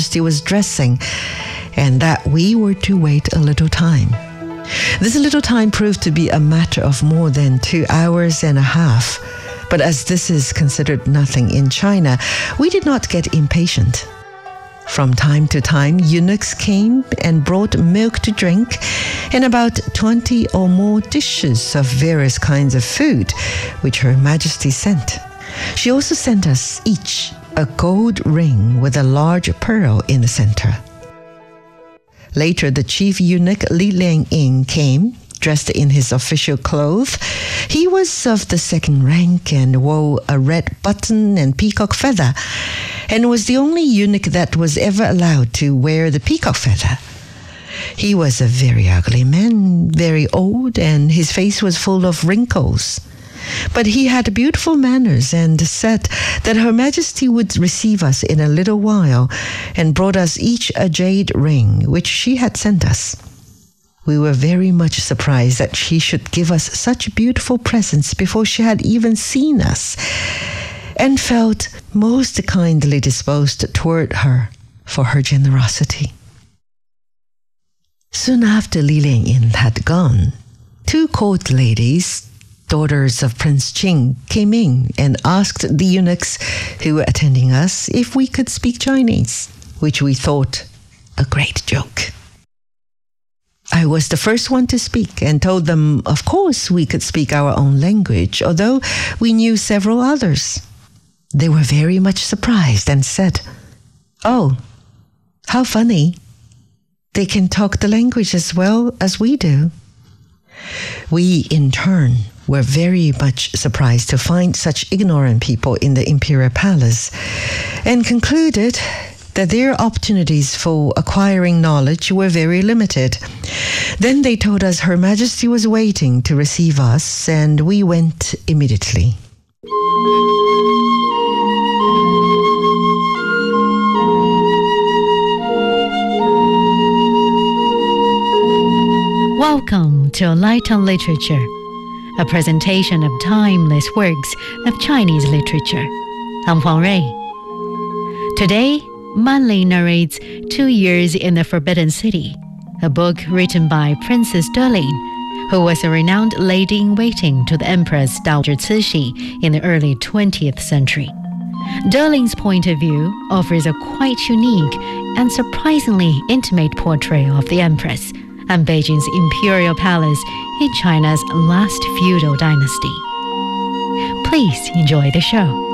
Majesty was dressing, and that we were to wait a little time. This little time proved to be a matter of more than 2 hours and a half. But as this is considered nothing in China, we did not get impatient. From time to time, eunuchs came and brought milk to drink and about 20 or more dishes of various kinds of food, which Her Majesty sent. She also sent us each a gold ring with a large pearl in the center. Later, the chief eunuch Li Lianying came, dressed in his official clothes. He was of the second rank and wore a red button and peacock feather, and was the only eunuch that was ever allowed to wear the peacock feather. He was a very ugly man, very old, and his face was full of wrinkles. But he had beautiful manners and said that Her Majesty would receive us in a little while and brought us each a jade ring, which she had sent us. We were very much surprised that she should give us such beautiful presents before she had even seen us, and felt most kindly disposed toward her for her generosity. Soon after Li Lianying had gone, 2 court ladies, daughters of Prince Qing, came in and asked the eunuchs who were attending us if we could speak Chinese, which we thought a great joke. I was the first one to speak and told them, of course, we could speak our own language, although we knew several others. They were very much surprised and said, "Oh, how funny. They can talk the language as well as we do." We, in turn, were very much surprised to find such ignorant people in the imperial palace, and concluded that their opportunities for acquiring knowledge were very limited. Then they told us Her Majesty was waiting to receive us, and we went immediately. Welcome to Light on Literature, a presentation of timeless works of Chinese literature. I'm Huang Rui. Today, Manli narrates 2 Years in the Forbidden City, a book written by Princess Derling, who was a renowned lady-in-waiting to the Empress Dowager Cixi in the early 20th century. Derling's point of view offers a quite unique and surprisingly intimate portrayal of the Empress and Beijing's imperial palace in China's last feudal dynasty. Please enjoy the show.